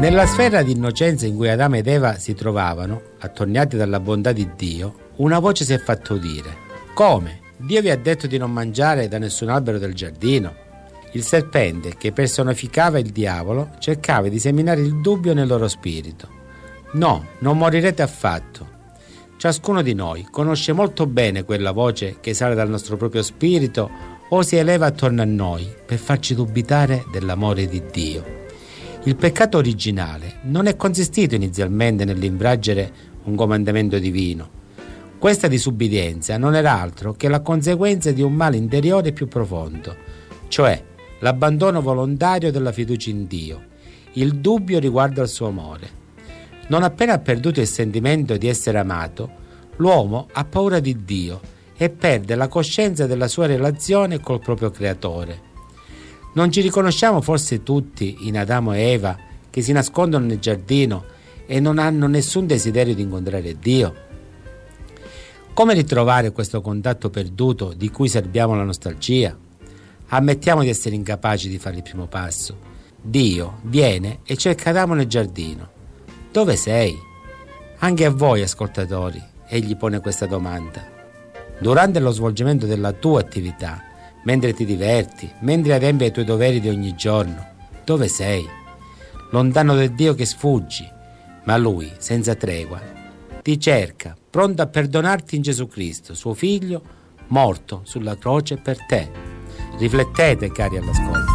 Nella sfera di innocenza in cui Adamo ed Eva si trovavano, attorniati dalla bontà di Dio, una voce si è fatta udire. Come? Dio vi ha detto di non mangiare da nessun albero del giardino? Il serpente, che personificava il diavolo, cercava di seminare il dubbio nel loro spirito. No, non morirete affatto. Ciascuno di noi conosce molto bene quella voce che sale dal nostro proprio spirito o si eleva attorno a noi per farci dubitare dell'amore di Dio. Il peccato originale non è consistito inizialmente nell'infraggere un comandamento divino. Questa disubbidienza non era altro che la conseguenza di un male interiore più profondo, cioè l'abbandono volontario della fiducia in Dio, il dubbio riguardo al suo amore. Non appena ha perduto il sentimento di essere amato, l'uomo ha paura di Dio e perde la coscienza della sua relazione col proprio creatore. Non ci riconosciamo forse tutti in Adamo e Eva che si nascondono nel giardino e non hanno nessun desiderio di incontrare Dio? Come ritrovare questo contatto perduto di cui serbiamo la nostalgia? Ammettiamo di essere incapaci di fare il primo passo. Dio viene e cerca Adamo nel giardino. Dove sei? Anche a voi, ascoltatori, egli pone questa domanda. Durante lo svolgimento della tua attività, mentre ti diverti, mentre adempi ai tuoi doveri di ogni giorno, dove sei? Lontano da Dio che sfuggi, ma Lui, senza tregua, ti cerca, pronto a perdonarti in Gesù Cristo, suo Figlio, morto sulla croce per te. Riflettete, cari all'ascolto.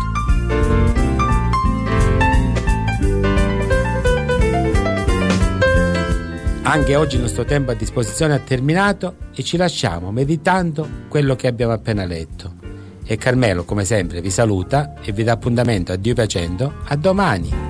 Anche oggi il nostro tempo a disposizione è terminato e ci lasciamo meditando quello che abbiamo appena letto. E Carmelo, come sempre, vi saluta e vi dà appuntamento a Dio piacendo a domani.